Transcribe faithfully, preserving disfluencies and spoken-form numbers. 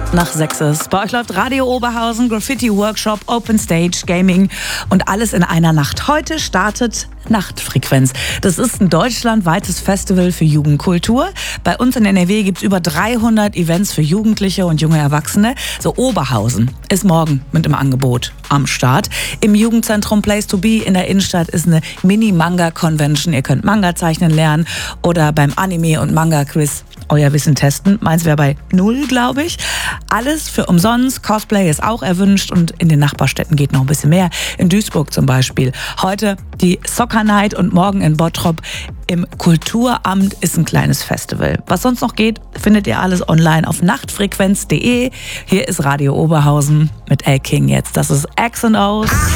Nach sechs ist. Bei euch läuft Radio Oberhausen, Graffiti Workshop, Open Stage, Gaming und alles in einer Nacht. Heute startet Nachtfrequenz. Das ist ein deutschlandweites Festival für Jugendkultur. Bei uns in N R W gibt es über dreihundert Events für Jugendliche und junge Erwachsene. So Oberhausen ist morgen mit im Angebot am Start. Im Jugendzentrum Place to Be in der Innenstadt ist eine Mini-Manga-Convention. Ihr könnt Manga zeichnen lernen oder beim Anime- und Manga-Quiz euer Wissen testen. Meins wäre bei null, glaube ich. Alles für umsonst. Cosplay ist auch erwünscht und in den Nachbarstädten geht noch ein bisschen mehr. In Duisburg zum Beispiel. Heute die Soccer Night und morgen in Bottrop im Kulturamt ist ein kleines Festival. Was sonst noch geht, findet ihr alles online auf nachtfrequenz punkt de. Hier ist Radio Oberhausen mit L King jetzt. Das ist X and O's.